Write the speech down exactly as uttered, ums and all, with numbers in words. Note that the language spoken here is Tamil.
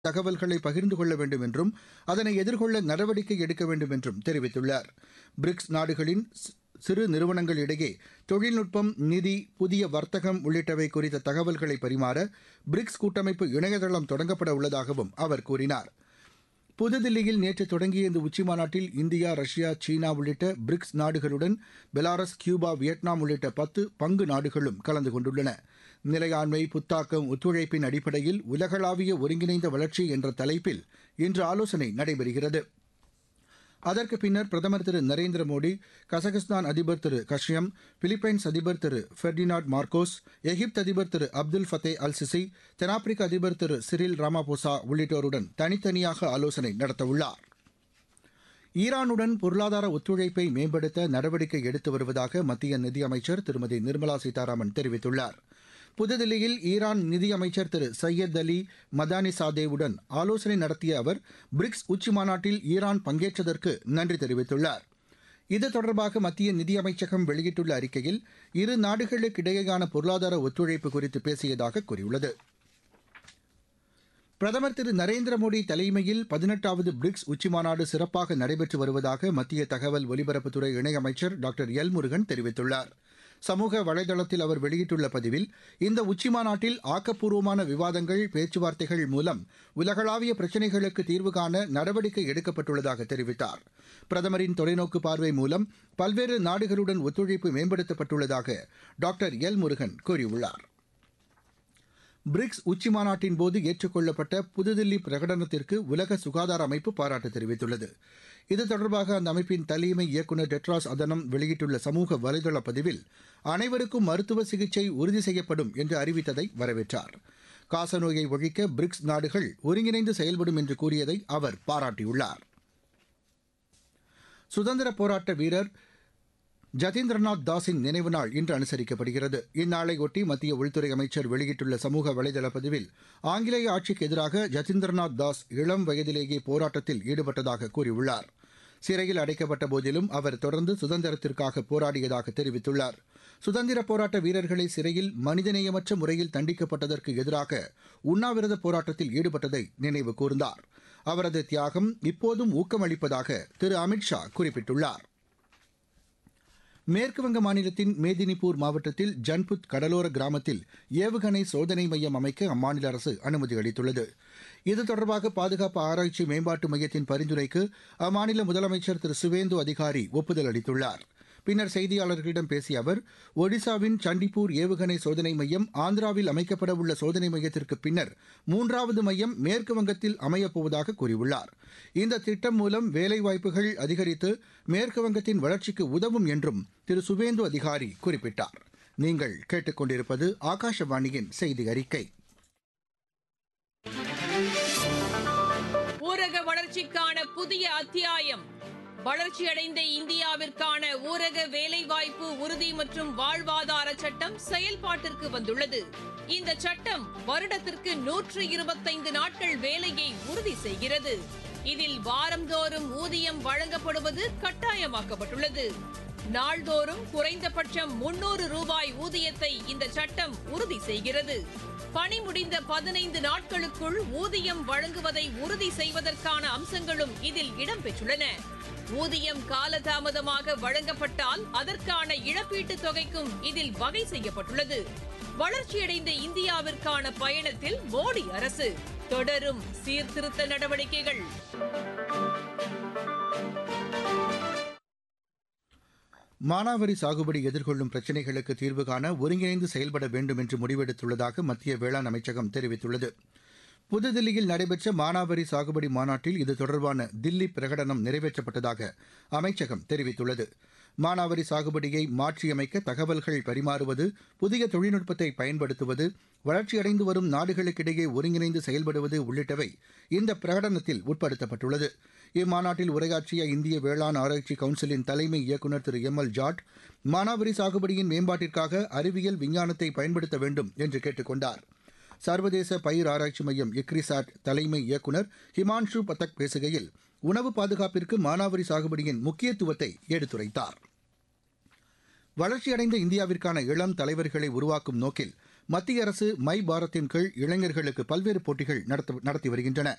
தகவல்களை பகிர்ந்து கொள்ள வேண்டும் என்றும் அதனை எதிர்கொள்ள நடவடிக்கை எடுக்க வேண்டும் என்றும் தெரிவித்துள்ளார். பிரிக்ஸ் நாடுகளின் சிறு நிறுவனங்களிடையே தொழில்நுட்பம், நிதி, புதிய வர்த்தகம் உள்ளிட்டவை குறித்த தகவல்களை பரிமாற பிரிக்ஸ் கூட்டமைப்பு இணையதளம் தொடங்கப்பட உள்ளதாகவும் அவர் கூறினார். புதுதில்லியில் நேற்று தொடங்கிய இந்த உச்சிமாநாட்டில் இந்தியா, ரஷ்யா, சீனா உள்ளிட்ட பிரிக்ஸ் நாடுகளுடன் பெலாரஸ், கியூபா, வியட்நாம் உள்ளிட்ட பத்து பங்கு நாடுகளும் கலந்து கொண்டுள்ளன. நிலையாண்மை, புத்தாக்கம், ஒத்துழைப்பின் அடிப்படையில் உலகளாவிய ஒருங்கிணைந்த வளர்ச்சி என்ற தலைப்பில் இன்று ஆலோசனை நடைபெறுகிறது. அதற்கு பின்னர் பிரதமர் திரு நரேந்திர மோடி, கசகஸ்தான் அதிபர் திரு கஷ்யம், பிலிப்பைன்ஸ் அதிபர் திரு ஃபெர்டினாண்ட் மார்கோஸ், எகிப்து அதிபர் திரு அப்துல் ஃபத்தே அல் சிசி, தென்னாப்பிரிக்க அதிபர் திரு சிரில் ராமாபோசா உள்ளிட்டோருடன் தனித்தனியாக ஆலோசனை நடத்தவுள்ளார். ஈரானுடன் பொருளாதார ஒத்துழைப்பை மேம்படுத்த நடவடிக்கை எடுத்து வருவதாக மத்திய நிதியமைச்சர் திருமதி நிர்மலா சீதாராமன் தெரிவித்துள்ளார். புதுதில்லியில் ஈரான் நிதியமைச்சர் திரு சையத் அலி மதானிசாதேவுடன் ஆலோசனை நடத்திய அவர் பிரிக்ஸ் உச்சிமாநாட்டில் ஈரான் பங்கேற்றதற்கு நன்றி தெரிவித்துள்ளார். இது தொடர்பாக மத்திய நிதியமைச்சகம் வெளியிட்டுள்ள அறிக்கையில் இரு நாடுகளுக்கிடையேயான பொருளாதார ஒத்துழைப்பு குறித்து பேசியதாக கூறியுள்ளது. பிரதமர் திரு நரேந்திர மோடி தலைமையில் பதினெட்டாவது பிரிக்ஸ் உச்சிமாநாடு சிறப்பாக நடைபெற்று வருவதாக மத்திய தகவல் ஒலிபரப்புத்துறை இணையமைச்சர் டாக்டர் எல் முருகன் தெரிவித்துள்ளார். சமூக வலைதளத்தில் அவர் வெளியிட்டுள்ள பதிவில், இந்த உச்சிமாநாட்டில் ஆக்கப்பூர்வமான விவாதங்கள், பேச்சுவார்த்தைகள் மூலம் உலகளாவிய பிரச்சினைகளுக்கு தீர்வு காண நடவடிக்கை எடுக்கப்பட்டுள்ளதாக தெரிவித்தார். பிரதமரின் தொலைநோக்கு பார்வை மூலம் பல்வேறு நாடுகளுடன் ஒத்துழைப்பு மேம்படுத்தப்பட்டுள்ளதாக டாக்டர் எல் முருகன் கூறியுள்ளார். பிரிக்ஸ் உச்சிமாநாட்டின் போது ஏற்றுக்கொள்ளப்பட்ட புதுதில்லி பிரகடனத்திற்கு உலக சுகாதார அமைப்பு பாராட்டு தெரிவித்துள்ளது. இது தொடர்பாக அந்த அமைப்பின் தலைமை இயக்குநர் டெட்ராஸ் அதனம் வெளியிட்டுள்ள சமூக வலைதள பதிவில், அனைவருக்கும் மருத்துவ சிகிச்சை உறுதி செய்யப்படும் என்று அறிவித்ததை வரவேற்றார். காசநோயை ஒழிக்க பிரிக்ஸ் நாடுகள் ஒருங்கிணைந்து செயல்படும் என்று கூறியதை அவர் பாராட்டியுள்ளார். சுதந்திர போராட்ட வீரர் ஜதீந்திரநாத் தாஸின் நினைவு நாள் இன்று அனுசரிக்கப்படுகிறது. இந்நாளையொட்டி மத்திய உள்துறை அமைச்சர் வெளியிட்டுள்ள சமூக வலைதள பதிவில், ஆங்கிலேய ஆட்சிக்கு எதிராக ஜதீந்திரநாத் தாஸ் இளம் வயதிலேயே போராட்டத்தில் ஈடுபட்டதாக கூறியுள்ளார். சிறையில் அடைக்கப்பட்ட போதிலும் அவர் தொடர்ந்து சுதந்திரத்திற்காக போராடியதாக தெரிவித்துள்ளார். சுதந்திர போராட்ட வீரர்களை சிறையில் மனிதநேயமற்ற முறையில் தண்டிக்கப்பட்டதற்கு எதிராக உண்ணாவிரத போராட்டத்தில் ஈடுபட்டதை நினைவு கூர்ந்தார். அவரது தியாகம் இப்போதும் ஊக்கமளிப்பதாக திரு அமித்ஷா குறிப்பிட்டுள்ளார். மேற்குவங்க மாநிலத்தின் மேதினிபூர் மாவட்டத்தில் ஜன்புத் கடலோர கிராமத்தில் ஏவுகணை சோதனை மையம் அமைக்க அம்மாநில அரசு அனுமதி அளித்துள்ளது. இது தொடர்பாக பாதுகாப்பு ஆராய்ச்சி மேம்பாட்டு மையத்தின் பரிந்துரைக்கு அம்மாநில முதலமைச்சர் திரு சுவேந்து அதிகாரி ஒப்புதல் அளித்துள்ளார். பின்னர் செய்தியாளர்களிடம் பேசிய அவர், ஒடிசாவின் சண்டிப்பூர் ஏவுகணை சோதனை மையம் ஆந்திராவில் அமைக்கப்படவுள்ள சோதனை மையத்திற்கு பின்னர் மூன்றாவது மையம் மேற்கு வங்கத்தில் அமையப்போவதாக கூறியுள்ளார். இந்த திட்டம் மூலம் வேலைவாய்ப்புகள் அதிகரித்து மேற்கு வங்கத்தின் வளர்ச்சிக்கு உதவும் என்றும் திரு சுவேந்து அதிகாரி குறிப்பிட்டார். நீங்கள் கேட்டுக்கொண்டிருப்பது ஆகாஷவாணியின் செய்தி அறிக்கை. ஊரக வளர்ச்சிக்கான புதிய அத்தியாயம். வளர்ச்சியடைந்த இந்தியாவிற்கான ஊரக வேலைவாய்ப்பு உறுதி மற்றும் வாழ்வாதார சட்டம் செயல்பாட்டிற்கு வந்துள்ளது. இந்த சட்டம் வருடத்திற்கு நூற்று இருபத்தைந்து நாட்கள் வேலையை உறுதி செய்கிறது. இதில் வாரந்தோறும் ஊதியம் வழங்கப்படுவது கட்டாயமாக்கப்பட்டுள்ளது. நாள்தோறும் குறைந்தபட்சம் முன்னூறு ரூபாய் ஊதியத்தை இந்த சட்டம் உறுதி செய்கிறது. பணி முடிந்த பதினைந்து நாட்களுக்குள் ஊதியம் வழங்குவதை உறுதி செய்வதற்கான அம்சங்களும் இதில் இடம்பெற்றுள்ளன. ஊதியம் காலதாமதமாக வழங்கப்பட்டால் அதற்கான இழப்பீட்டுத் தொகைக்கும் இதில் வகை செய்யப்பட்டுள்ளது. வளர்ச்சியடைந்த இந்தியாவிற்கான பயணத்தில் மோடி அரசு தொடரும் சீர்திருத்த நடவடிக்கைகள். மானாவாரி சாகுபடி எதிர்கொள்ளும் பிரச்சினைகளுக்கு தீர்வு காண ஒருங்கிணைந்து செயல்பட வேண்டும் என்று முடிவெடுத்துள்ளதாக மத்திய வேளாண் அமைச்சகம் தெரிவித்துள்ளது. புதுதில்லியில் நடைபெற்ற மானாவாரி சாகுபடி மாநாட்டில் இது தொடர்பான தில்லி பிரகடனம் நிறைவேற்றப்பட்டதாக அமைச்சகம் தெரிவித்துள்ளது. மானாவாரி சாகுபடியை மாற்றியமைக்க தகவல்கள் பரிமாறுவது, புதிய தொழில்நுட்பத்தை பயன்படுத்துவது, வளர்ச்சியடைந்து வரும் நாடுகளுக்கிடையே ஒருங்கிணைந்து செயல்படுவது உள்ளிட்டவை இந்த பிரகடனத்தில் உட்படுத்தப்பட்டுள்ளது. இம்மாநாட்டில் உரையாற்றிய இந்திய வேளாண் ஆராய்ச்சி கவுன்சிலின் தலைமை இயக்குநர் திரு எம் எல் ஜாட், மானாவாரி சாகுபடியின் மேம்பாட்டிற்காக அறிவியல் விஞ்ஞானத்தை பயன்படுத்த வேண்டும் என்று கேட்டுக் கொண்டார். சர்வதேச பயிர் ஆராய்ச்சி மையம் இக்ரிசாட் தலைமை இயக்குநர் ஹிமான்ஷு பதக் பேசுகையில், உணவு பாதுகாப்பிற்கு மானாவாரி சாகுபடியின் முக்கியத்துவத்தை எடுத்துரைத்தார். வளர்ச்சியடைந்த இந்தியாவிற்கான இளம் தலைவர்களை உருவாக்கும் நோக்கில் மத்திய அரசு மை பாரத்தின் கீழ் இளைஞர்களுக்கு பல்வேறு போட்டிகள் நடத்தி வருகின்றன.